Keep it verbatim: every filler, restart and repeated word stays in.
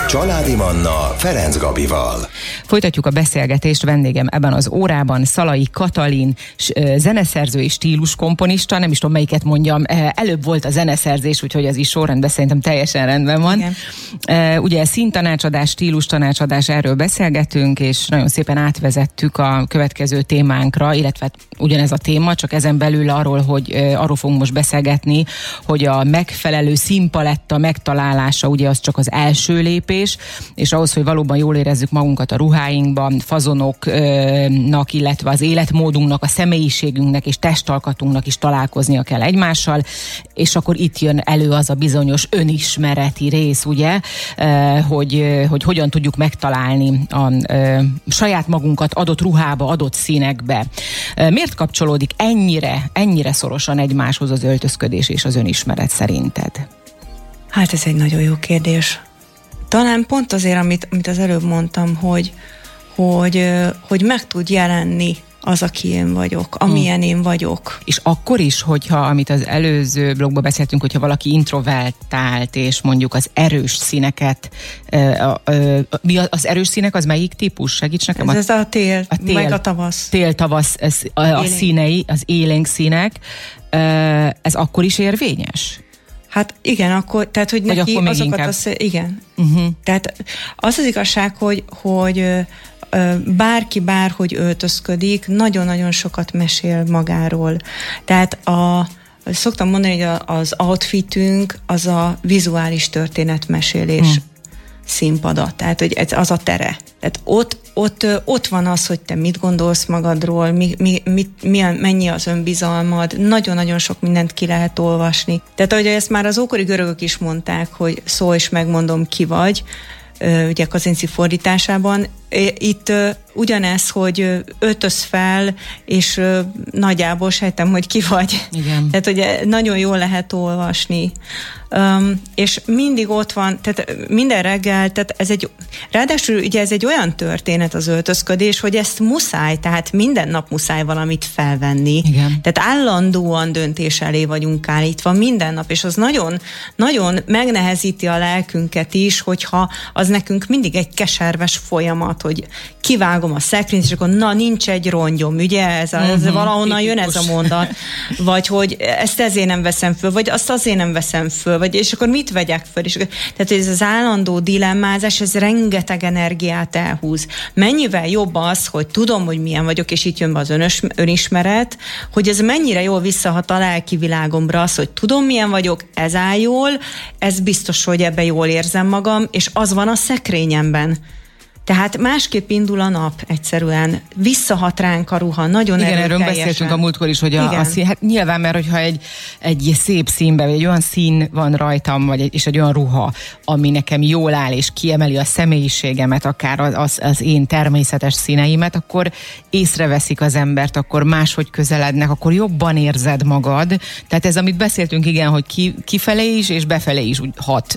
Családi Manna Ferenc Gabival. Folytatjuk a beszélgetést. Vendégem ebben az órában Szalai Katalin, zeneszerző és stíluskomponista. Nem is tudom, melyiket mondjam. Előbb volt a zeneszerzés, úgyhogy az is sorrendben szerintem teljesen rendben van. Igen. Ugye színtanácsadás, stílustanácsadás, erről beszélgetünk, és nagyon szépen átvezettük a következő témánkra, illetve ugyanez a téma, csak ezen belül arról, hogy arról fogunk most beszélgetni, hogy a megfelelő színpaletta megtalálása ugye az csak az első lépés, és ahhoz, hogy valóban jól érezzük magunkat a ruháinkban, fazonoknak, illetve az életmódunknak, a személyiségünknek és testalkatunknak is találkoznia kell egymással, és akkor itt jön elő az a bizonyos önismereti rész, ugye, hogy, hogy hogyan tudjuk megtalálni a saját magunkat adott ruhába, adott színekbe. Miért kapcsolódik ennyire, ennyire szorosan egymáshoz az öltözködés és az önismeret szerinted? Hát ez egy nagyon jó kérdés. Talán pont azért, amit, amit az előbb mondtam, hogy, hogy, hogy meg tud jelenni az, aki én vagyok, amilyen én vagyok. És akkor is, hogyha, amit az előző blogban beszéltünk, hogyha valaki introvertált, és mondjuk az erős színeket, mi az erős színek, az melyik típus? Segíts nekem. Ez, ez a tél, a tél, meg a tavasz. Tél-tavasz, a, a színei, az élénk színek, ez akkor is érvényes? Hát igen, akkor, tehát hogy Vagy neki akkor még azokat inkább... a, igen. Uh-huh. Tehát az az igazság, hogy, hogy bárki bárhogy öltözködik, nagyon-nagyon sokat mesél magáról. Tehát a, szoktam mondani, hogy az outfitünk az a vizuális történetmesélés hmm. színpada. Tehát, hogy ez az a tere. Tehát ott, ott, ott van az, hogy te mit gondolsz magadról, mi, mi, mi, milyen, mennyi az önbizalmad, nagyon-nagyon sok mindent ki lehet olvasni. Tehát ahogy ezt már az ókori görögök is mondták, hogy szólj és megmondom, ki vagy, ugye Kazinczy fordításában. Itt ugyanez, hogy öltöz fel, és nagyjából sejtem, hogy ki vagy. Igen. Tehát, hogy nagyon jól lehet olvasni. Um, és mindig ott van, tehát minden reggel, tehát ez egy, ráadásul ugye ez egy olyan történet az öltözködés, hogy ezt muszáj, tehát minden nap muszáj valamit felvenni. Igen. Tehát állandóan döntés elé vagyunk állítva minden nap, és az nagyon, nagyon megnehezíti a lelkünket is, hogyha az nekünk mindig egy keserves folyamat, hogy kivágom a szekrényt, és akkor na, nincs egy rongyom, ugye? Ez, a, ez uh-huh. valahonnan jön ez a mondat. Vagy hogy ezt ezért nem veszem föl, vagy azt azért nem veszem föl, vagy és akkor mit vegyek föl? És, tehát ez az állandó dilemmázás, ez rengeteg energiát elhúz. Mennyivel jobb az, hogy tudom, hogy milyen vagyok, és itt jön be az önös, önismeret, hogy ez mennyire jól visszahat a lelki világomra, az, hogy tudom, milyen vagyok, ez áll jól, ez biztos, hogy ebben jól érzem magam, és az van a szekrényemben. Tehát másképp indul a nap egyszerűen. Visszahat ránk a ruha, nagyon igen, erőteljesen. erről beszéltünk a múltkor is, hogy a, a szín, hát nyilván, mert hogyha egy, egy szép színben, vagy egy olyan szín van rajtam, vagy egy, és egy olyan ruha, ami nekem jól áll, és kiemeli a személyiségemet, akár az, az én természetes színeimet, akkor észreveszik az embert, akkor máshogy közelednek, akkor jobban érzed magad. Tehát ez, amit beszéltünk, igen, hogy ki, kifelé is, és befelé is úgy hat